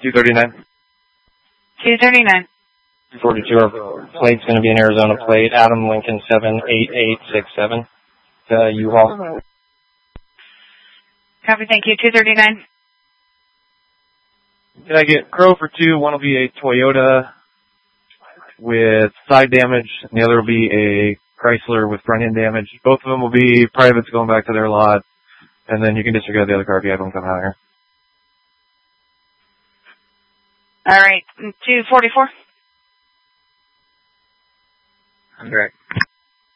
239. 239. 42, our plate's going to be an Arizona plate. Adam Lincoln 78867. U-Haul. Copy, thank you. 239. Can I get Crow for 2? One will be a Toyota with side damage, and the other will be a Chrysler with front end damage. Both of them will be privates going back to their lot, and then you can disregard the other car if you have them coming out here. All right, 244. Correct.